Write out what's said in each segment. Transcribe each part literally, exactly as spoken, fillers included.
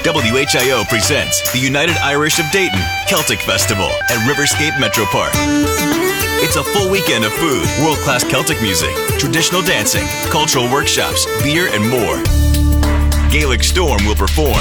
W H I O presents the United Irish of Dayton Celtic Festival at Riverscape Metro Park. It's a full weekend of food, world-class Celtic music, traditional dancing, cultural workshops, beer, and more. Gaelic Storm will perform.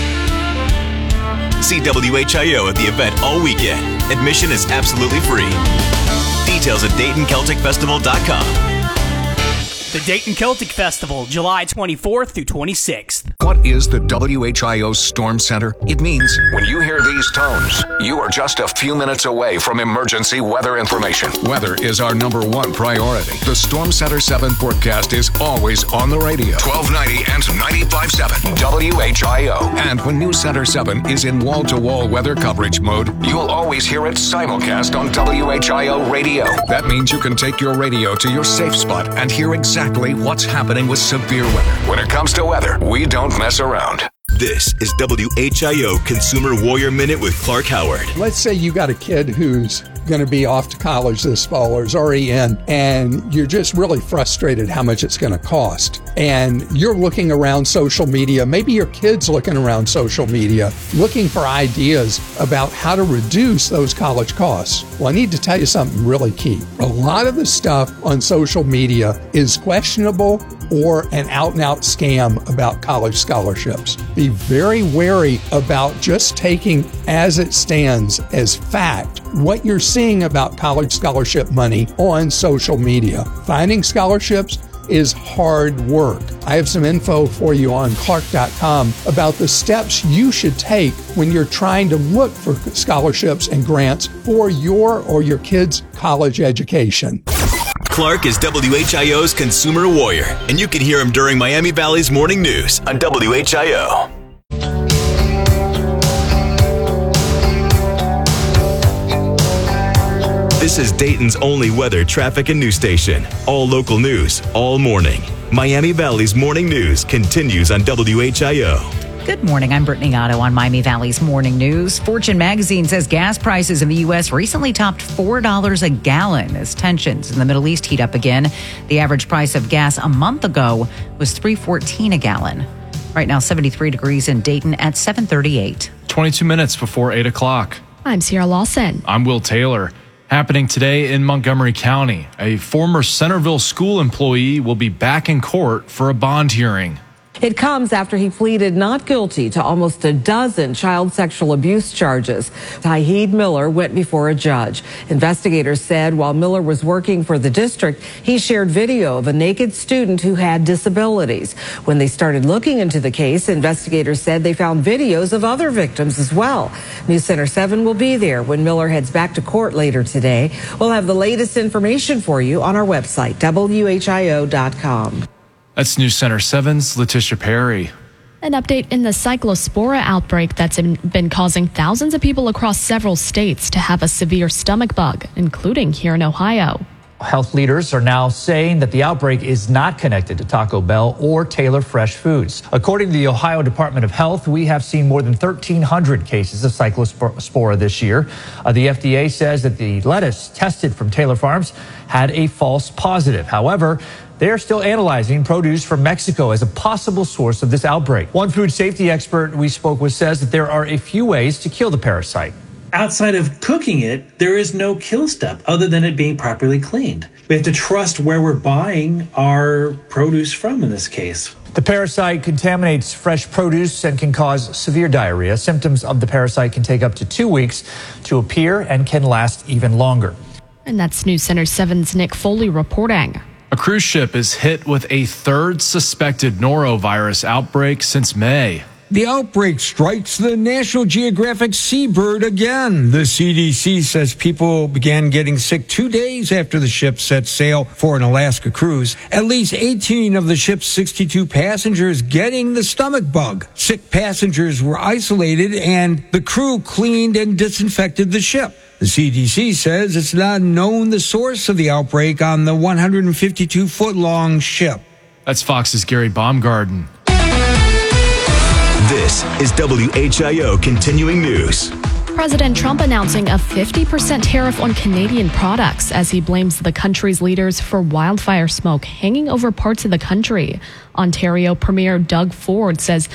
See W H I O at the event all weekend. Admission is absolutely free. Details at Dayton Celtic Festival dot com. The Dayton Celtic Festival, July twenty-fourth through twenty-sixth. What is the W H I O Storm Center? It means when you hear these tones, you are just a few minutes away from emergency weather information. Weather is our number one priority. The Storm Center seven forecast is always on the radio. twelve ninety and ninety-five point seven W H I O. And when News Center seven is in wall-to-wall weather coverage mode, you'll always hear it simulcast on W H I O radio. That means you can take your radio to your safe spot and hear exactly what's happening with severe weather. When it comes to weather, we don't mess around. This is W H I O Consumer Warrior Minute with Clark Howard. Let's say you got a kid who's going to be off to college this fall or is already in, and you're just really frustrated how much it's going to cost. And you're looking around social media, maybe your kid's looking around social media, looking for ideas about how to reduce those college costs. Well, I need to tell you something really key. A lot of the stuff on social media is questionable or an out-and-out scam about college scholarships. Be very wary about just taking as it stands as fact what you're seeing about college scholarship money on social media. Finding scholarships is hard work. I have some info for you on Clark dot com about the steps you should take when you're trying to look for scholarships and grants for your or your kids' college education. Clark is W H I O's Consumer Warrior, and you can hear him during Miami Valley's Morning News on W H I O. This is Dayton's only weather, traffic, and news station. All local news, all morning. Miami Valley's Morning News continues on W H I O. Good morning. I'm Brittany Otto on Miami Valley's Morning News. Fortune magazine says gas prices in the U S recently topped four dollars a gallon as tensions in the Middle East heat up again. The average price of gas a month ago was three fourteen a gallon. Right now, seventy-three degrees in Dayton at seven thirty-eight. twenty-two minutes before eight o'clock. I'm Sierra Lawson. I'm Will Taylor. Happening today in Montgomery County, a former Centerville school employee will be back in court for a bond hearing. It comes after he pleaded not guilty to almost a dozen child sexual abuse charges. Tauheed Miller went before a judge. Investigators said while Miller was working for the district, he shared video of a naked student who had disabilities. When they started looking into the case, investigators said they found videos of other victims as well. News Center seven will be there when Miller heads back to court later today. We'll have the latest information for you on our website, W H I O dot com. That's News Center seven's Letitia Perry. An update in the cyclospora outbreak that's been causing thousands of people across several states to have a severe stomach bug, including here in Ohio. Health leaders are now saying that the outbreak is not connected to Taco Bell or Taylor Fresh Foods. According to the Ohio Department of Health, we have seen more than thirteen hundred cases of cyclospora this year. Uh, the F D A says that the lettuce tested from Taylor Farms had a false positive. However, they are still analyzing produce from Mexico as a possible source of this outbreak. One food safety expert we spoke with says that there are a few ways to kill the parasite. Outside of cooking it, there is no kill step other than it being properly cleaned. We have to trust where we're buying our produce from in this case. The parasite contaminates fresh produce and can cause severe diarrhea. Symptoms of the parasite can take up to two weeks to appear and can last even longer. And that's News Center seven's Nick Foley reporting. A cruise ship is hit with a third suspected norovirus outbreak since May. The outbreak strikes the National Geographic Seabird again. The C D C says people began getting sick two days after the ship set sail for an Alaska cruise. At least eighteen of the ship's sixty-two passengers getting the stomach bug. Sick passengers were isolated and the crew cleaned and disinfected the ship. The C D C says it's not known the source of the outbreak on the one hundred fifty-two foot long ship. That's Fox's Gary Baumgarten. This is W H I O Continuing News. President Trump announcing a fifty percent tariff on Canadian products as he blames the country's leaders for wildfire smoke hanging over parts of the country. Ontario Premier Doug Ford says